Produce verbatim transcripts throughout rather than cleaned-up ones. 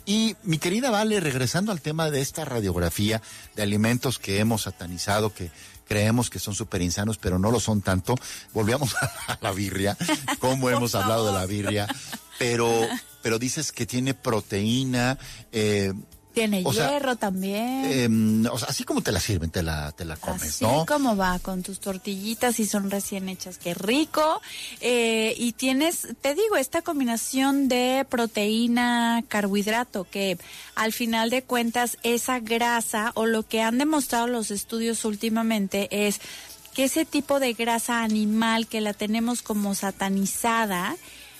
Y mi querida Vale, regresando al tema de esta radiografía de alimentos que hemos satanizado, que creemos que son súper insanos, pero no lo son tanto, volvíamos a la birria, cómo hemos hablado de la birria, pero, pero dices que tiene proteína, eh, tiene o hierro sea, también. Eh, o sea, así como te la sirven, te la, te la comes, así ¿no? Así como va, con tus tortillitas y son recién hechas, qué rico. Eh, y tienes, te digo, esta combinación de proteína, carbohidrato, que al final de cuentas esa grasa, o lo que han demostrado los estudios últimamente, es que ese tipo de grasa animal que la tenemos como satanizada,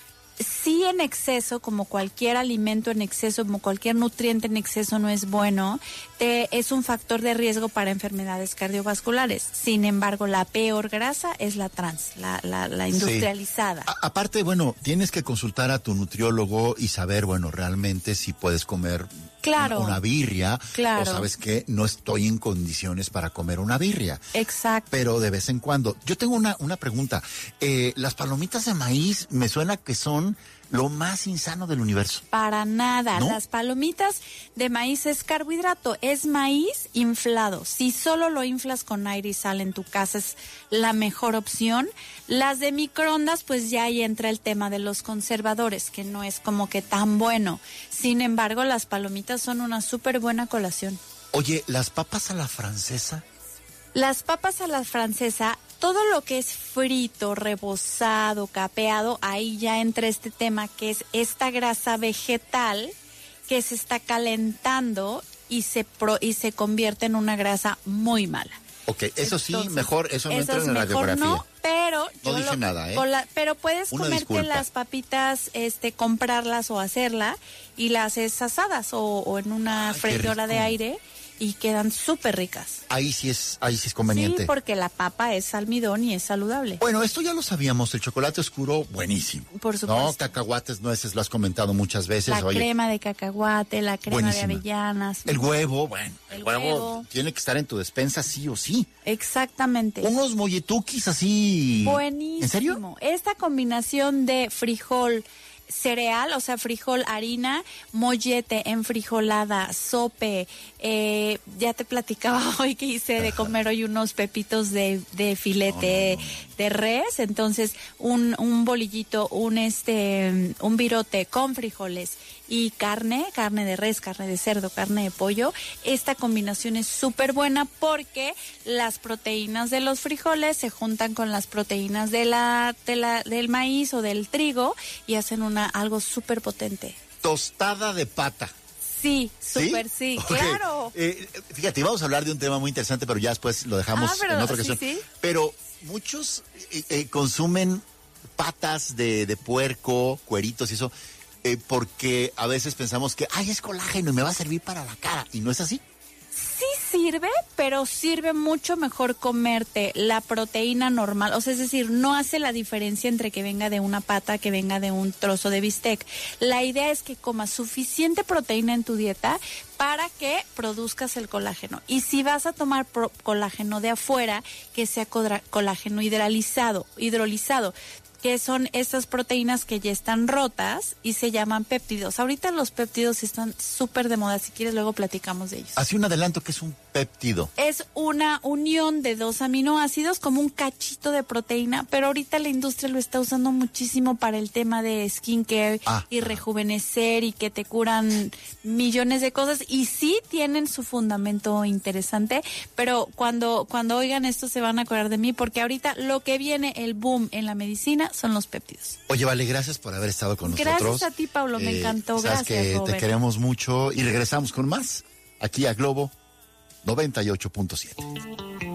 sí en exceso, como cualquier alimento en exceso, como cualquier nutriente en exceso no es bueno, te, es un factor de riesgo para enfermedades cardiovasculares. Sin embargo, la peor grasa es la trans, la, la, la industrializada. Sí. A, aparte, bueno, tienes que consultar a tu nutriólogo y saber, bueno, realmente si puedes comer claro, una birria, claro. o sabes que no estoy en condiciones para comer una birria. Exacto. Pero de vez en cuando. Yo tengo una, una pregunta. Eh, las palomitas de maíz me suena que son lo más insano del universo. Para nada. ¿No? Las palomitas de maíz es carbohidrato, es maíz inflado. Si solo lo inflas con aire y sal en tu casa es la mejor opción. Las de microondas, pues ya ahí entra el tema de los conservadores, que no es como que tan bueno. Sin embargo, las palomitas son una súper buena colación. Oye, ¿las papas a la francesa? Las papas a la francesa, todo lo que es frito, rebozado, capeado, ahí ya entra este tema que es esta grasa vegetal que se está calentando y se pro, y se convierte en una grasa muy mala. Ok, eso sí, Entonces, mejor, eso no eso entra es en la mejor radiografía. No, pero no yo dije lo, nada, ¿eh? La, pero puedes Una comerte disculpa. las papitas, este, comprarlas o hacerla y las haces asadas o, o en una Ay, freidora de aire y quedan súper ricas. Ahí sí es, ahí sí es conveniente. Sí, porque la papa es almidón y es saludable. Bueno, esto ya lo sabíamos, el chocolate oscuro, buenísimo. Por supuesto. No, cacahuates, nueces, lo has comentado muchas veces. La Oye, crema de cacahuate, la crema buenísima. de avellanas. El huevo, bueno, el, El huevo, huevo. tiene que estar en tu despensa sí o sí. Exactamente. Unos molletuquis así. Buenísimo. ¿En serio? Esta combinación de frijol, cereal, o sea, frijol, harina, mollete, enfrijolada, sope, eh, ya te platicaba hoy que hice de comer hoy unos pepitos de, de filete no, no, no. de res, entonces un, un bolillito, un este, un virote con frijoles y carne, carne de res, carne de cerdo, carne de pollo. Esta combinación es súper buena porque las proteínas de los frijoles se juntan con las proteínas de la, de la, del maíz o del trigo y hacen una algo súper potente. Tostada de pata. Sí, súper sí, Okay. claro. Eh, fíjate, vamos a hablar de un tema muy interesante, pero ya después lo dejamos Ah, pero, en otra sí, ocasión. sí. Pero muchos eh, eh, consumen patas de, de puerco, cueritos y eso, eh, porque a veces pensamos que, ay, es colágeno y me va a servir para la cara, y no es así. Sí sirve, pero sirve mucho mejor comerte la proteína normal. O sea, es decir, no hace la diferencia entre que venga de una pata, que venga de un trozo de bistec. La idea es que comas suficiente proteína en tu dieta para que produzcas el colágeno. Y si vas a tomar pro- colágeno de afuera, que sea codra- colágeno hidrolizado, hidrolizado. que son estas proteínas que ya están rotas y se llaman péptidos. Ahorita los péptidos están súper de moda, si quieres luego platicamos de ellos. Hace un adelanto que es un péptido. Es una unión de dos aminoácidos como un cachito de proteína, pero ahorita la industria lo está usando muchísimo para el tema de skincare ah, y rejuvenecer y que te curan millones de cosas y sí tienen su fundamento interesante, pero cuando, cuando oigan esto se van a acordar de mí porque ahorita lo que viene, el boom en la medicina son los péptidos. Oye, Vale, gracias por haber estado con Gracias nosotros. a ti, Pablo, me Eh, encantó. Sabes Gracias, que Robert. te queremos mucho y regresamos con más aquí a Globo noventa y ocho punto siete.